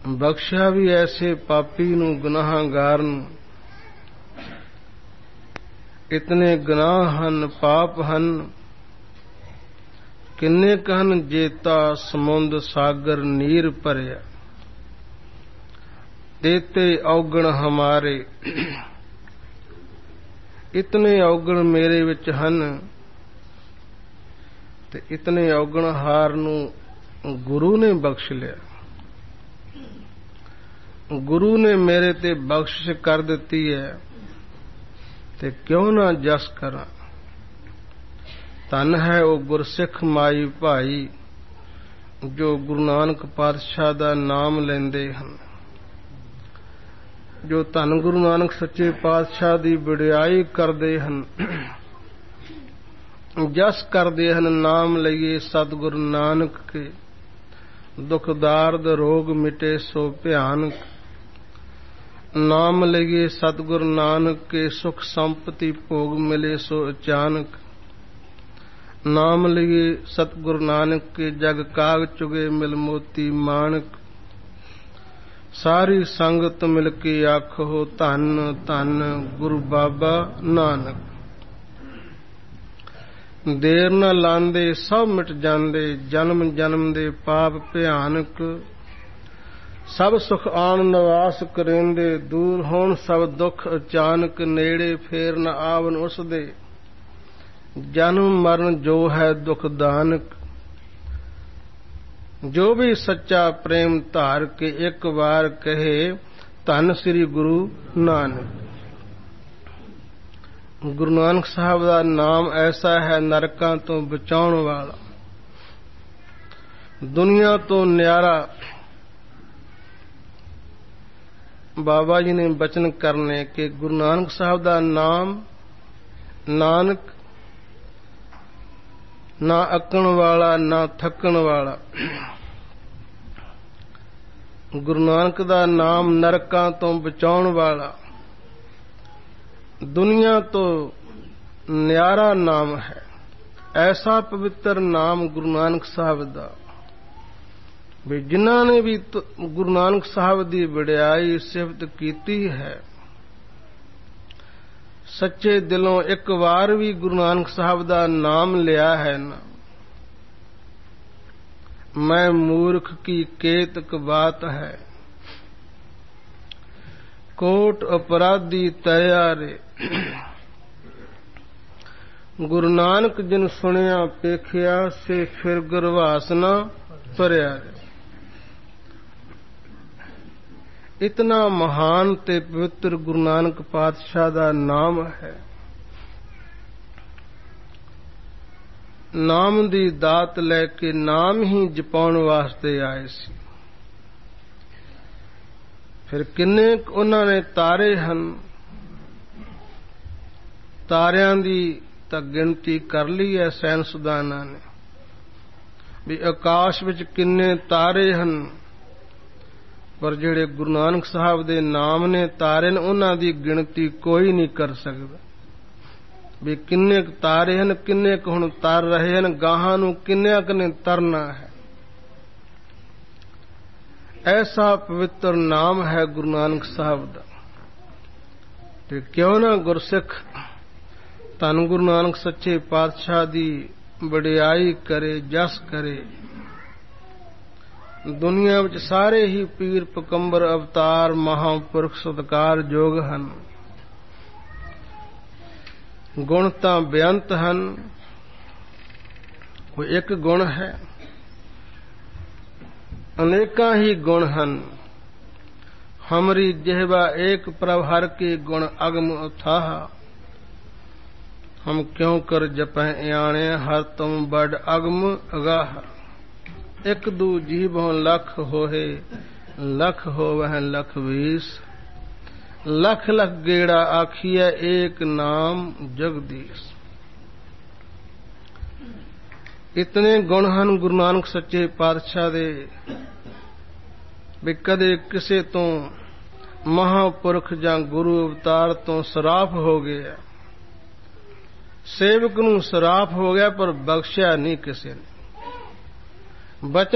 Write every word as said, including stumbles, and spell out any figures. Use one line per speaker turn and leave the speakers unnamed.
ਬਖਸ਼ਿਆ ਵੀ ਐਸੇ ਪਾਪੀ ਨੂੰ, ਗੁਨਾਹਗਾਰ ਨੂੰ। ਇਤਨੇ ਗੁਨਾਹ ਹਨ, ਪਾਪ ਹਨ, ਕਿੰਨੇ ਕਹਨ ਜੇਤਾ ਸਮੁੰਦ ਸਾਗਰ ਨੀਰ ਭਰਿਆ। ਦੇਤੇ ਔਗਣ ਹਮਾਰੇ, ਇਤਨੇ ਔਗਣ ਮੇਰੇ ਵਿੱਚ ਹਨ, ਤੇ ਇਤਨੇ ਔਗਣ ਹਾਰ ਨੂੰ ਗੁਰੂ ਨੇ ਬਖਸ਼ ਲਿਆ। ਗੁਰੂ ਨੇ ਮੇਰੇ ਤੇ ਬਖਸ਼ਿਸ਼ ਕਰ ਦਿੱਤੀ ਹੈ, ਤੇ ਕਿਉਂ ਨਾ ਜਸ ਕਰਾਂ। ਧੰਨ ਹੈ ਉਹ ਗੁਰਸਿੱਖ ਮਾਈ ਭਾਈ, ਜੋ ਗੁਰੂ ਨਾਨਕ ਪਾਤਸ਼ਾਹ ਦਾ ਨਾਮ ਲੈਂਦੇ ਹਨ, ਜੋ ਧੰਨ ਗੁਰੂ ਨਾਨਕ ਸੱਚੇ ਪਾਤਸ਼ਾਹ ਦੀ ਵਡਿਆਈ ਕਰਦੇ ਹਨ, ਜਸ ਕਰਦੇ ਹਨ। ਨਾਮ ਲਈਏ ਸਤਿਗੁਰੂ ਨਾਨਕ ਕੇ, ਦੁਖ ਦਾਰਦ ਰੋਗ ਮਿਟੇ ਸੋ ਭਿਆਨਕ। ਨਾਮ ਲਈਏ ਸਤਿਗੁਰੂ ਨਾਨਕ ਕੇ, ਸੁਖ ਸੰਪਤੀ ਭੋਗ ਮਿਲੇ ਸੋ ਅਚਾਨਕ। ਨਾਮ ਲਈਏ ਸਤਿਗੁਰੂ ਨਾਨਕ ਕੇ, ਜਗ ਕਾਗ ਚੁਗੇ ਮਿਲ ਮੋਤੀ ਮਾਣਕ। ਸਾਰੀ ਸੰਗਤ ਮਿਲ ਕੇ ਆਖੋ ਧੰਨ ਧੰਨ ਗੁਰੂ ਬਾਬਾ ਨਾਨਕ। ਦੇਰ ਨਾ ਲਾਂਦੇ ਸਭ ਮਿਟ ਜਾਂਦੇ, ਜਨਮ ਜਨਮ ਦੇ ਪਾਪ ਭਿਆਨਕ। ਸਭ ਸੁਖ ਆਣ ਨਿਵਾਸ ਕਰੇਂਦੇ, ਦੂਰ ਹੋਣ ਸਭ ਦੁੱਖ ਅਚਾਨਕ। ਨੇੜੇ ਫੇਰ ਨ ਆਵਨ ਉਸਦੇ, ਜਨਮ ਮਰਨ ਜੋ ਹੈ ਦੁਖ ਦਾਨਕ। ਜੋ ਵੀ ਸੱਚਾ ਪ੍ਰੇਮ ਧਾਰ ਕੇ, ਇੱਕ ਵਾਰ ਕਹੇ ਧੰਨ ਸ੍ਰੀ ਗੁਰੂ ਨਾਨਕ। ਗੁਰੂ ਨਾਨਕ ਸਾਹਿਬ ਦਾ ਨਾਮ ਐਸਾ ਹੈ, ਨਰਕਾਂ ਤੋਂ ਬਚਾਉਣ ਵਾਲਾ, ਦੁਨੀਆ ਤੋਂ ਨਿਆਰਾ। ਬਾਬਾ ਜੀ ਨੇ ਬਚਨ ਕਰਨੇ ਕਿ ਗੁਰੂ ਨਾਨਕ ਸਾਹਿਬ ਦਾ ਨਾਮ, ਨਾਨਕ ਨਾ ਅੱਕਣ ਵਾਲਾ ਨਾ ਥੱਕਣ ਵਾਲਾ। ਗੁਰੂ ਨਾਨਕ ਦਾ ਨਾਮ ਨਰਕਾਂ ਤੋਂ ਬਚਾਉਣ ਵਾਲਾ, ਦੁਨੀਆ ਤੋਂ ਨਿਆਰਾ ਨਾਮ ਹੈ। ਐਸਾ ਪਵਿੱਤਰ ਨਾਮ ਗੁਰੂ ਨਾਨਕ ਸਾਹਿਬ ਦਾ, ਵੀ ਜਿਨ੍ਹਾਂ ਨੇ ਵੀ ਗੁਰੂ ਨਾਨਕ ਸਾਹਿਬ ਦੀ ਵਡਿਆਈ ਸਿਫਤ ਕੀਤੀ ਹੈ, ਸੱਚੇ ਦਿਲੋਂ ਇੱਕ ਵਾਰ ਵੀ ਗੁਰੂ ਨਾਨਕ ਸਾਹਿਬ ਦਾ ਨਾਮ ਲਿਆ ਹੈ ਨਾ, ਮੈਂ ਮੂਰਖ ਕੀ ਕੇਤਕ ਬਾਤ ਹੈ। ਕੋਟ ਅਪਰਾਧੀ ਤਰਿਆ ਰੇ, ਗੁਰੂ ਨਾਨਕ ਜਿਨ ਸੁਣਿਆ ਪੇਖਿਆ, ਸੇ ਫਿਰ ਗੁਰਵਾਸ ਨਾ ਭਰਿਆ ਰੇ। ਇਤਨਾ ਮਹਾਨ ਤੇ ਪਵਿੱਤਰ ਗੁਰੂ ਨਾਨਕ ਪਾਤਸ਼ਾਹ ਦਾ ਨਾਮ ਹੈ। ਨਾਮ ਦੀ ਦਾਤ ਲੈ ਕੇ ਨਾਮ ਹੀ ਜਪਾਉਣ ਵਾਸਤੇ ਆਏ ਸੀ। ਫਿਰ ਕਿੰਨੇ ਉਹਨਾਂ ਨੇ ਤਾਰੇ ਹਨ, ਤਾਰਿਆਂ ਦੀ ਤਾਂ ਗਿਣਤੀ ਕਰ ਲਈ ਹੈ ਸਾਇੰਸਦਾਨਾਂ ਨੇ, ਵੀ ਆਕਾਸ਼ ਵਿੱਚ ਕਿੰਨੇ ਤਾਰੇ ਹਨ। ਪਰ ਜਿਹੜੇ ਗੁਰੂ ਨਾਨਕ ਸਾਹਿਬ ਦੇ ਨਾਮ ਨੇ ਤਾਰੇ ਨੇ, ਉਹਨਾਂ ਦੀ ਗਿਣਤੀ ਕੋਈ ਨਹੀਂ ਕਰ ਸਕਦਾ। ਵੀ ਕਿੰਨੇ ਕੁ ਤਾਰੇ ਹਨ, ਕਿੰਨੇ ਕੁ ਹੁਣ ਤਰ ਰਹੇ ਹਨ, ਗਾਹਾਂ ਨੂੰ ਕਿੰਨਿਆਂ ਕੁ ਨੇ ਤਰਨਾ ਹੈ। ਐਸਾ ਪਵਿੱਤਰ ਨਾਮ ਹੈ ਗੁਰੂ ਨਾਨਕ ਸਾਹਿਬ ਦਾ। ਤੇ ਕਿਉਂ ਨਾ ਗੁਰਸਿੱਖ ਧੰਨ ਗੁਰੂ ਨਾਨਕ ਸੱਚੇ ਪਾਤਸ਼ਾਹ ਦੀ ਵਡਿਆਈ ਕਰੇ, ਜਸ ਕਰੇ। ਦੁਨੀਆ ਵਿੱਚ ਸਾਰੇ ਹੀ ਪੀਰ ਪਕੰਬਰ ਅਵਤਾਰ ਮਹਾਂਪੁਰਖ ਸਤਿਕਾਰ ਯੋਗ ਹਨ। ਗੁਣ ਤਾਂ ਬੇਅੰਤ ਹਨ, ਕੋਈ ਇੱਕ ਗੁਣ ਹੈ, ਅਨੇਕਾਂ ਹੀ ਗੁਣ ਹਨ। ਹਮਰੀ ਜਿਹਵਾ ਏਕ ਪ੍ਰਭ ਹਰ ਕੇ ਗੁਣ ਅਗਮ ਉਥਾਹ। ਹਮ ਕਿਉਂ ਕਰ ਜਪੈ ਇਆਣੇ, ਹਰ ਤੁਮ ਬੜ ਅਗਮ ਅਗਾਹ। ਇੱਕ ਦੂ ਜੀਵੋਂ ਲੱਖ ਹੋਏ, ਲੱਖ ਹੋਵਹਿ ਲਖ ਵੀਸ। ਲੱਖ ਲੱਖ ਗੇੜਾ ਆਖੀਐ, ਏਕ ਨਾਮ ਜਗਦੀਸ਼। ਇਤਨੇ ਗੁਣ ਹਨ ਗੁਰੂ ਨਾਨਕ ਸੱਚੇ ਪਾਤਸ਼ਾਹ ਦੇ, ਵੀ ਕਦੇ ਕਿਸੇ ਤੋਂ ਮਹਾਂਪੁਰਖ ਜਾਂ ਗੁਰੂ ਅਵਤਾਰ ਤੋਂ ਸਰਾਪ ਹੋ ਗਿਆ, ਸੇਵਕ ਨੂੰ ਸਰਾਪ ਹੋ ਗਿਆ, ਪਰ ਬਖਸ਼ਿਆ ਨਹੀਂ ਕਿਸੇ ਨੇ। ਬਚਨ